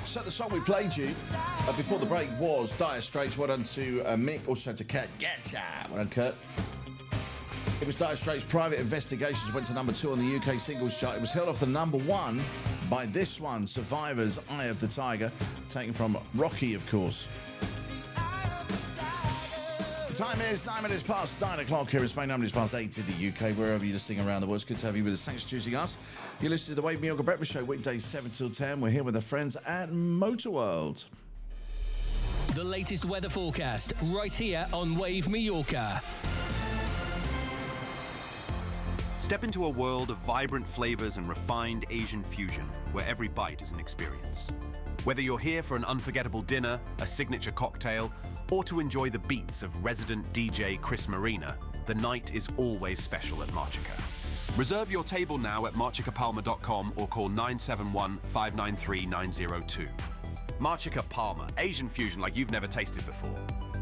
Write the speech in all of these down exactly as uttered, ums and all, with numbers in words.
So the song we played you uh, before the break was Dire Straits. Well done to uh, Mick, also to Kurt Getcha. Well done, Kurt. It was Dire Straits' Private Investigations, went to number two on the U K singles chart. It was held off the number one by this one, Survivor's Eye of the Tiger, taken from Rocky, of course. The time is nine minutes past nine o'clock here in Spain, nine minutes past eight in the U K, wherever you're listening around the world. It's good to have you with us. Thanks for choosing us. You're listening to the Wave Mallorca Breakfast Show, weekdays seven till ten. We're here with our friends at Motorworld. The latest weather forecast right here on Wave Mallorca. Step into a world of vibrant flavors and refined Asian fusion, where every bite is an experience. Whether you're here for an unforgettable dinner, a signature cocktail, or to enjoy the beats of resident D J Chris Marina, the night is always special at Marchica. Reserve your table now at marchica palma dot com or call nine seven one, five nine three, nine zero two. Marchica Palma, Asian fusion like you've never tasted before.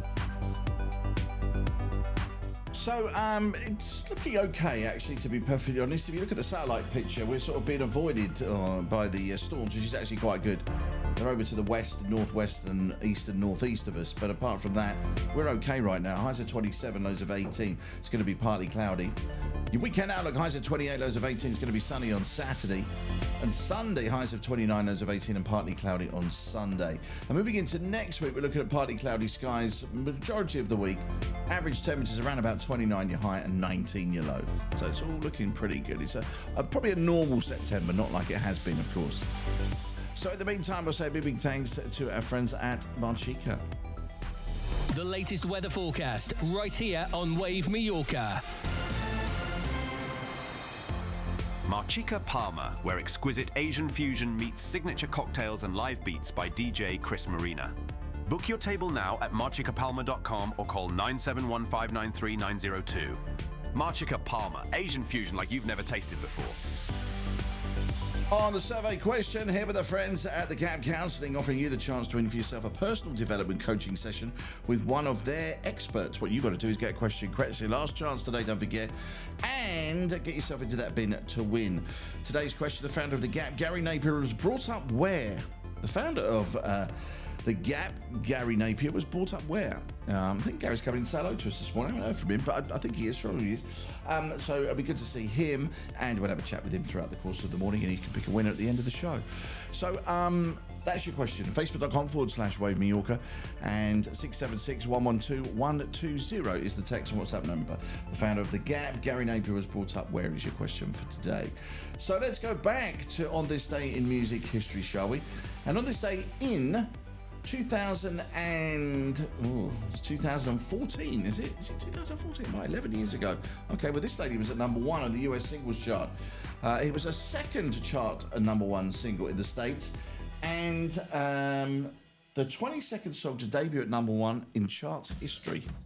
So, um, it's looking okay, actually, to be perfectly honest. If you look at the satellite picture, we're sort of being avoided uh, by the uh, storms, which is actually quite good. They're over to the west, northwest, and east and northeast of us. But apart from that, we're okay right now. Highs of twenty-seven, lows of eighteen. It's going to be partly cloudy. Your weekend outlook, highs of twenty-eight, lows of eighteen. It's going to be sunny on Saturday. And Sunday, highs of twenty-nine, lows of eighteen, and partly cloudy on Sunday. And moving into next week, we're looking at partly cloudy skies majority of the week. Average temperatures around about twenty-nine your high and nineteen your low. So it's all looking pretty good. It's a, a probably a normal September, not like it has been, of course. So in the meantime, we'll say a big, big thanks to our friends at Marchica. The latest weather forecast right here on Wave Mallorca. Marchica Palma, where exquisite Asian fusion meets signature cocktails and live beats by D J Chris Marina. Book your table now at marchica palma dot com or call nine seven one, five nine three, nine zero two. Marchica Palma, Asian fusion like you've never tasted before. On the survey question, here with our friends at the Gap Counselling, offering you the chance to win for yourself a personal development coaching session with one of their experts. What you've got to do is get a question correct. So last chance today, don't forget, and get yourself into that bin to win. Today's question, the founder of the Gap, Gary Napier, was brought up where? The founder of uh, the Gap, Gary Napier, was brought up where? Um, I think Gary's coming to say hello to us this morning. I haven't heard from him, but I, I think he is. Probably he is. Um, so it'll be good to see him, and we'll have a chat with him throughout the course of the morning, and he can pick a winner at the end of the show. So um, that's your question. Facebook.com forward slash Wave Mallorca, and six seven six, one one two, one two zero is the text and WhatsApp number. The founder of the Gap, Gary Napier, was brought up where is your question for today. So let's go back to On This Day in Music History, shall we? And on this day in two thousand and oh, it's two thousand fourteen, is it? Is it two thousand fourteen? Right, eleven years ago. Okay, well, this lady was at number one on the U S singles chart. Uh, it was a second to chart a number one single in the States, and um, the twenty-second song to debut at number one in charts history.